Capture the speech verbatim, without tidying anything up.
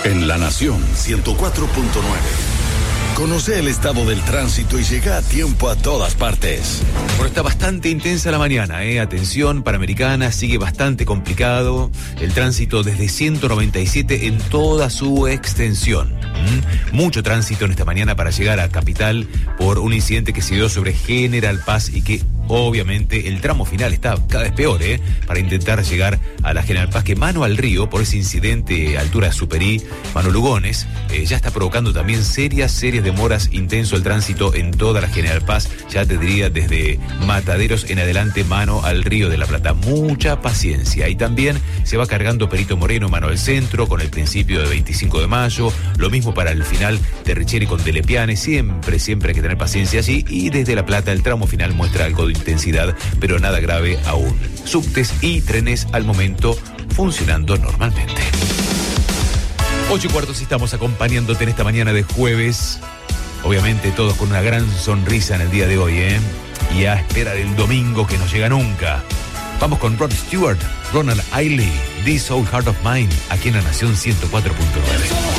En La Nación ciento cuatro punto nueve. Conoce el estado del tránsito y llega a tiempo a todas partes. Bueno, está bastante intensa la mañana, ¿eh? Atención, Panamericana, sigue bastante complicado el tránsito desde ciento noventa y siete en toda su extensión. ¿Mm? Mucho tránsito en esta mañana para llegar a Capital por un incidente que se dio sobre General Paz y que obviamente el tramo final está cada vez peor, ¿eh? Para intentar llegar a la General Paz, que mano al río, por ese incidente a altura de Superí, Mano Lugones, eh, ya está provocando también serias, serias demoras, intenso el tránsito en toda la General Paz, ya te diría desde Mataderos en adelante, mano al río de la Plata. Mucha paciencia. Y también se va cargando Perito Moreno, mano al centro, con el principio de veinticinco de mayo, lo mismo para el final de Richeri con Telepiane, siempre, siempre hay que tener paciencia allí, y desde La Plata el tramo final muestra algo de intensidad, pero nada grave aún. Subtes y trenes al momento funcionando normalmente. Ocho y cuarto, si estamos acompañándote en esta mañana de jueves. Obviamente todos con una gran sonrisa en el día de hoy, ¿eh? Y a espera del domingo que no llega nunca. Vamos con Rod Stewart, Ronald Ailey, This Old Heart of Mine, aquí en La Nación ciento cuatro punto nueve.